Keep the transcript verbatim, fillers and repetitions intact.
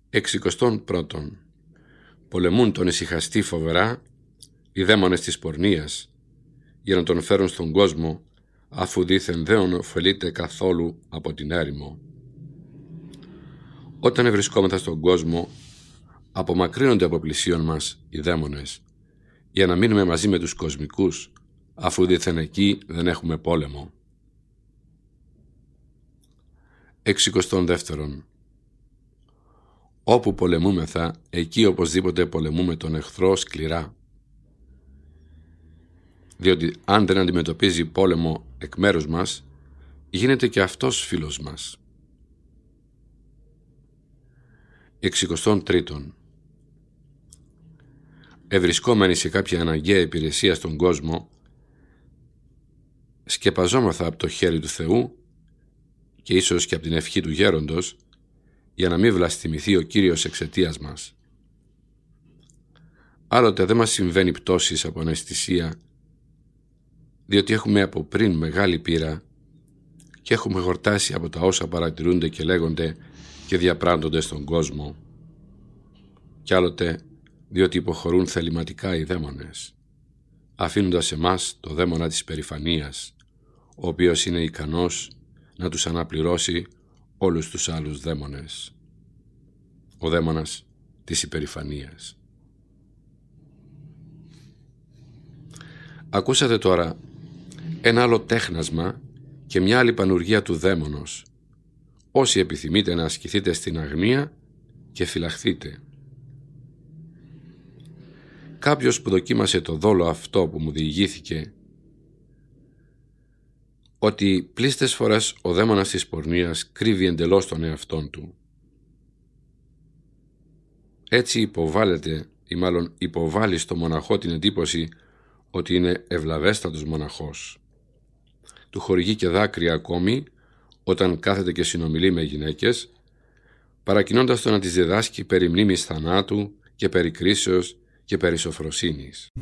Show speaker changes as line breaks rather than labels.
Εξικοστόν πρώτον. Πολεμούν τον ησυχαστή φοβερά οι δαίμονες της πορνείας, για να τον φέρουν στον κόσμο, αφού δήθεν δεν ωφελείται καθόλου από την έρημο. Όταν ευρισκόμεθα στον κόσμο, απομακρύνονται από πλησίον μας οι δαίμονες, για να μείνουμε μαζί με τους κοσμικούς, αφού δήθεν εκεί δεν έχουμε πόλεμο. Εξικοστόν δεύτερον. Όπου πολεμούμεθα, εκεί οπωσδήποτε πολεμούμε τον εχθρό σκληρά. Διότι αν δεν αντιμετωπίζει πόλεμο εκ μέρους μας, γίνεται και αυτός φίλος μας. Εξικοστόν τρίτον. Ευρισκόμενοι σε κάποια αναγκαία υπηρεσία στον κόσμο, σκεπαζόμαθα από το χέρι του Θεού και ίσως και από την ευχή του γέροντος, για να μην βλαστημηθεί ο Κύριος εξαιτίας μας. Άλλοτε δεν μας συμβαίνει πτώσεις από αναισθησία, διότι έχουμε από πριν μεγάλη πείρα και έχουμε χορτάσει από τα όσα παρατηρούνται και λέγονται και διαπράττονται στον κόσμο. Κι άλλοτε διότι υποχωρούν θεληματικά οι δαίμονες, αφήνοντας εμάς το δαίμονα της περηφανίας, ο οποίος είναι ικανός να τους αναπληρώσει όλους τους άλλους δαίμονες. Ο δαίμονας της υπερηφανίας. Ακούσατε τώρα ένα άλλο τέχνασμα και μια άλλη πανουργία του δαίμονος. Όσοι επιθυμείτε να ασκηθείτε στην αγνία και φυλαχθείτε. Κάποιος που δοκίμασε το δόλο αυτό που μου διηγήθηκε, ότι πλήστες φορές ο δαίμονας της πορνείας κρύβει εντελώς τον εαυτόν του. Έτσι υποβάλλεται ή μάλλον υποβάλλει στο μοναχό την εντύπωση ότι είναι ευλαβέστατος μοναχός. Του χορηγεί και δάκρυα ακόμη όταν κάθεται και συνομιλεί με γυναίκες, παρακινώντας το να τις διδάσκει περί μνήμης θανάτου και περί κρίσεως και περί σοφροσύνης.